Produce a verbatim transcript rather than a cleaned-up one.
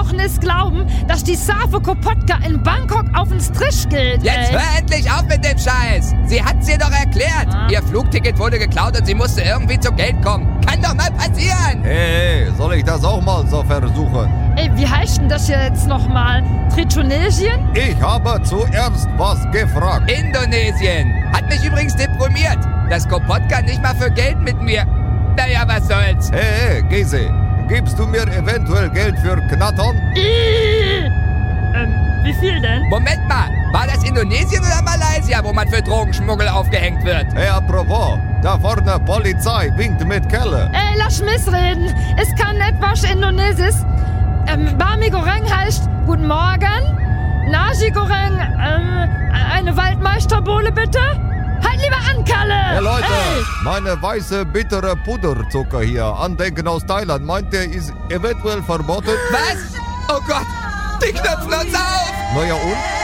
doch nicht glauben, dass die Safo Kopotka in Bangkok auf den Strich gilt. Jetzt ey. hör endlich auf mit dem Scheiß. Sie hat's dir doch erklärt. Ah. Ihr Flugticket wurde geklaut und sie musste irgendwie zu Geld kommen. Kann doch mal passieren. Hey, soll ich das auch mal so versuchen? Ey, wie heißt denn das jetzt nochmal? Tritunesien? Ich habe zuerst was gefragt. Indonesien. Hat mich übrigens deprimiert. Das Kopotka nicht mal für Geld mit mir. Naja, was soll's. Hey, hey, Gese, gibst du mir eventuell Geld für Knattern? Ih. Ähm, wie viel denn? Moment mal. War das Indonesien oder Malaysia, wo man für Drogenschmuggel aufgehängt wird? Hey, apropos, da vorne Polizei winkt mit Kelle. Ey, lass missreden. Es kann etwas Indonesisch. Ähm, Bami Goreng heißt Guten Morgen. Nasi Goreng, ähm, eine Waldmeisterbowle bitte. Halt lieber an, Kalle. Hey Leute, Ey. meine weiße, bittere Puderzucker hier, Andenken aus Thailand, meint der ist eventuell verboten? Was? Oh Gott, die knöpfen uns auf. Na ja und?